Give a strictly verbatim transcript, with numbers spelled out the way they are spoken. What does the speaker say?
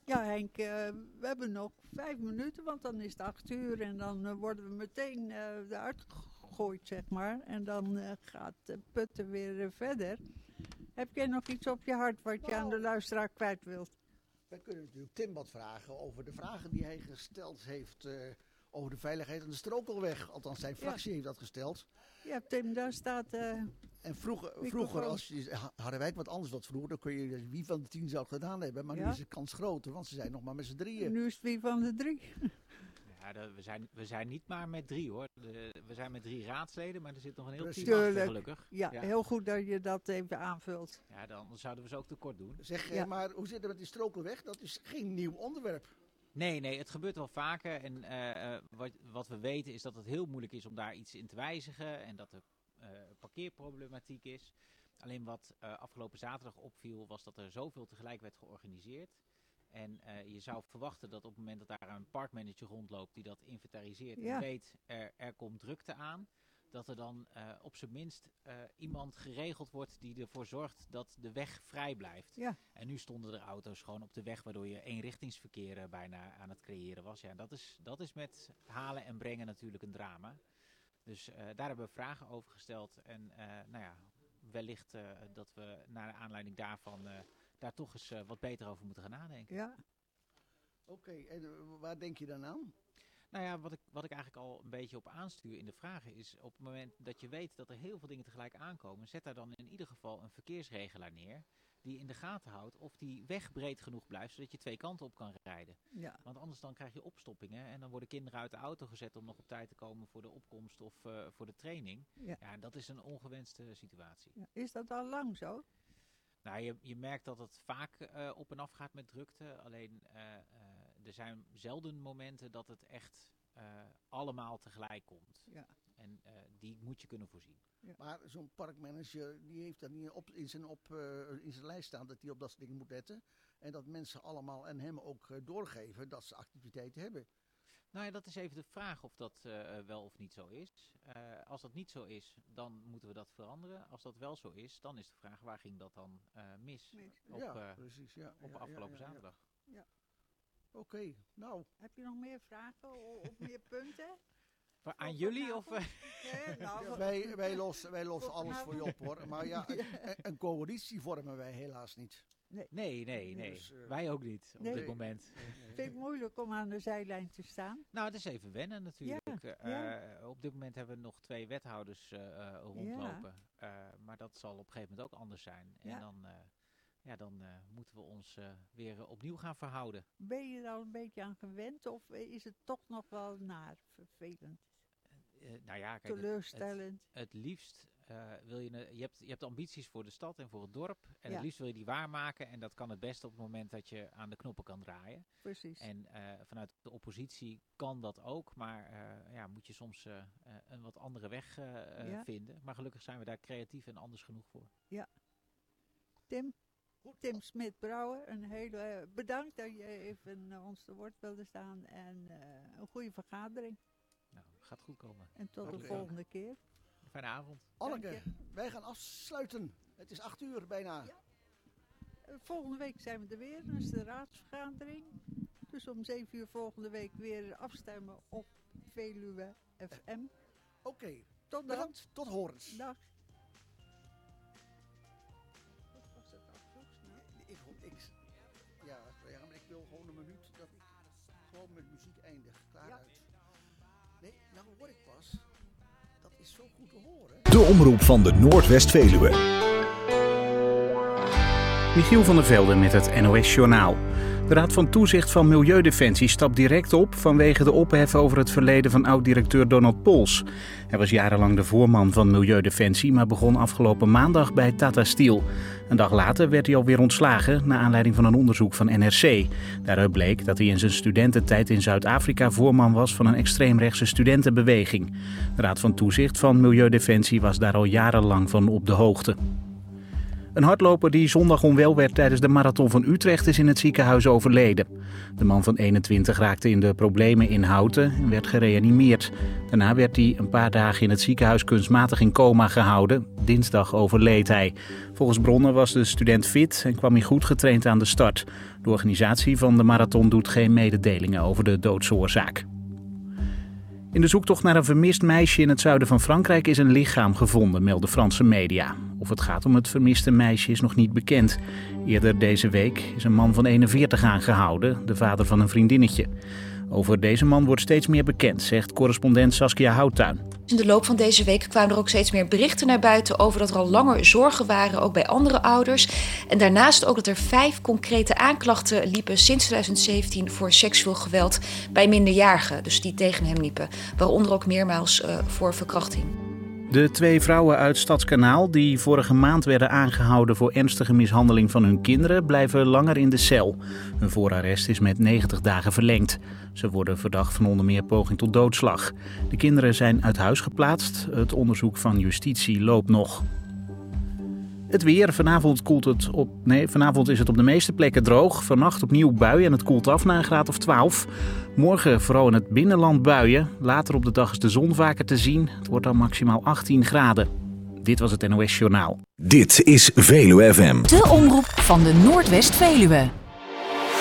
Ja, Henk, uh, we hebben nog vijf minuten, want dan is het acht uur en dan uh, worden we meteen uh, eruit gegooid, zeg maar. En dan uh, gaat uh, Putten weer uh, verder. Heb jij nog iets op je hart wat je aan de luisteraar kwijt wilt? Wij kunnen natuurlijk Tim wat vragen over de vragen die hij gesteld heeft uh, over de veiligheid aan de Strokelweg. Althans, zijn fractie ja. heeft dat gesteld. Ja, Tim, daar staat... Uh, en vroeger, vroeger als je Harderwijk wat anders wat vroeger, dan kun je wie van de tien zou het gedaan hebben. Maar ja. nu is de kans groter, want ze zijn nog maar met z'n drieën. En nu is het wie van de drie. Ja, de, we, zijn, we zijn niet maar met drie hoor. De, we zijn met drie raadsleden, maar er zit nog een heel Precies. team achter gelukkig. Ja, ja, heel goed dat je dat even aanvult. Ja, dan zouden we ze ook tekort doen. Zeg, ja. maar hoe zit het met die Strokelweg? Dat is geen nieuw onderwerp. Nee, nee, het gebeurt wel vaker. En uh, uh, wat, wat we weten is dat het heel moeilijk is om daar iets in te wijzigen. En dat er uh, parkeerproblematiek is. Alleen wat uh, afgelopen zaterdag opviel was dat er zoveel tegelijk werd georganiseerd. En uh, je zou verwachten dat op het moment dat daar een parkmanager rondloopt die dat inventariseert ja. en weet er, er komt drukte aan. Dat er dan uh, op zijn minst uh, iemand geregeld wordt die ervoor zorgt dat de weg vrij blijft. Ja. En nu stonden er auto's gewoon op de weg waardoor je eenrichtingsverkeer uh, bijna aan het creëren was. Ja, dat is, dat is met halen en brengen natuurlijk een drama. Dus uh, daar hebben we vragen over gesteld. En uh, nou ja, wellicht uh, dat we naar aanleiding daarvan uh, daar toch eens uh, wat beter over moeten gaan nadenken. Ja. Oké, okay, en uh, waar denk je dan aan? Nou ja, wat ik, wat ik eigenlijk al een beetje op aanstuur in de vragen is, op het moment dat je weet dat er heel veel dingen tegelijk aankomen, zet daar dan in ieder geval een verkeersregelaar neer die in de gaten houdt of die weg breed genoeg blijft, zodat je twee kanten op kan rijden. Ja. Want anders dan krijg je opstoppingen en dan worden kinderen uit de auto gezet om nog op tijd te komen voor de opkomst of uh, voor de training. Ja. Ja, en dat is een ongewenste situatie. Ja. Is dat al lang zo? Nou, je, je merkt dat het vaak uh, op en af gaat met drukte, alleen uh, uh, er zijn zelden momenten dat het echt uh, allemaal tegelijk komt. Ja. En uh, die moet je kunnen voorzien. Ja. Maar zo'n parkmanager die heeft dan niet op, in, zijn op, uh, in zijn lijst staan dat hij op dat soort dingen moet letten. En dat mensen allemaal en hem ook uh, doorgeven dat ze activiteiten hebben. Nou ja, dat is even de vraag of dat uh, wel of niet zo is. Uh, als dat niet zo is, dan moeten we dat veranderen. Als dat wel zo is, dan is de vraag waar ging dat dan uh, mis? mis. Op, ja, uh, precies. Ja, op ja, afgelopen ja, ja, zaterdag. Ja. Ja. Oké, okay, nou. Heb je nog meer vragen of meer punten? Voor, aan of jullie? Of, uh... nee, nou, ja, wij, wij lossen, wij lossen alles voor je op hoor. Maar ja, een, een coalitie vormen wij helaas niet. Nee, nee, nee. nee. Dus, uh, wij ook niet op nee. dit moment. Vind ik moeilijk om aan de zijlijn te staan? Nou, het is even wennen natuurlijk. Ja, uh, ja. Op dit moment hebben we nog twee wethouders uh, uh, rondlopen. Ja. Uh, maar dat zal op een gegeven moment ook anders zijn. En ja. dan, uh, ja, dan uh, moeten we ons uh, weer uh, opnieuw gaan verhouden. Ben je er al een beetje aan gewend of is het toch nog wel naar vervelend? Uh, nou ja, kijk, teleurstellend. Het, het, het liefst uh, wil je, je hebt, je hebt ambities voor de stad en voor het dorp. En ja. het liefst wil je die waarmaken. En dat kan het best op het moment dat je aan de knoppen kan draaien. Precies. En uh, vanuit de oppositie kan dat ook. Maar uh, ja, moet je soms uh, uh, een wat andere weg uh, ja. vinden. Maar gelukkig zijn we daar creatief en anders genoeg voor. Ja. Tim? Tim Smit-Brouwer, een hele uh, bedankt dat je even uh, ons te woord wilde staan. En uh, een goede vergadering. Nou, gaat goed komen. En tot okay. de volgende keer. Fijne avond. Anneke, wij gaan afsluiten. Het is acht uur bijna. Ja. Uh, volgende week zijn we er weer. Dat is de raadsvergadering. Dus om zeven uur volgende week weer afstemmen op Veluwe F M. Oké. Okay. Tot dan. Bedankt. Tot horens. Dag. Ik, ik, ja, ja, maar ik wil gewoon een minuut dat ik gewoon met muziek eindig. Klaar ja. uit. Nee, nou hoor ik pas. Dat is zo goed te horen. De omroep van de Noordwest-Veluwe. Michiel van der Velde met het N O S-journaal. De Raad van Toezicht van Milieudefensie stapt direct op vanwege de ophef over het verleden van oud-directeur Donald Pols. Hij was jarenlang de voorman van Milieudefensie, maar begon afgelopen maandag bij Tata Steel. Een dag later werd hij alweer ontslagen naar aanleiding van een onderzoek van N R C. Daaruit bleek dat hij in zijn studententijd in Zuid-Afrika voorman was van een extreemrechtse studentenbeweging. De Raad van Toezicht van Milieudefensie was daar al jarenlang van op de hoogte. Een hardloper die zondag onwel werd tijdens de marathon van Utrecht is in het ziekenhuis overleden. De man van eenentwintig raakte in de problemen in Houten en werd gereanimeerd. Daarna werd hij een paar dagen in het ziekenhuis kunstmatig in coma gehouden. Dinsdag overleed hij. Volgens bronnen was de student fit en kwam hij goed getraind aan de start. De organisatie van de marathon doet geen mededelingen over de doodsoorzaak. In de zoektocht naar een vermist meisje in het zuiden van Frankrijk is een lichaam gevonden, melden Franse media. Of het gaat om het vermiste meisje is nog niet bekend. Eerder deze week is een man van eenenveertig aangehouden, de vader van een vriendinnetje. Over deze man wordt steeds meer bekend, zegt correspondent Saskia Houttuin. In de loop van deze week kwamen er ook steeds meer berichten naar buiten over dat er al langer zorgen waren, ook bij andere ouders. En daarnaast ook dat er vijf concrete aanklachten liepen sinds twintig zeventien voor seksueel geweld bij minderjarigen, dus die tegen hem liepen. Waaronder ook meermaals uh, voor verkrachting. De twee vrouwen uit Stadskanaal die vorige maand werden aangehouden voor ernstige mishandeling van hun kinderen blijven langer in de cel. Hun voorarrest is met negentig dagen verlengd. Ze worden verdacht van onder meer poging tot doodslag. De kinderen zijn uit huis geplaatst. Het onderzoek van justitie loopt nog. Het weer. Vanavond koelt het op. Nee, vanavond is het op de meeste plekken droog. Vannacht opnieuw buien en het koelt af naar een graad of twaalf. Morgen vooral in het binnenland buien. Later op de dag is de zon vaker te zien. Het wordt dan maximaal achttien graden. Dit was het N O S Journaal. Dit is Veluwe F M. De omroep van de Noordwest-Veluwe.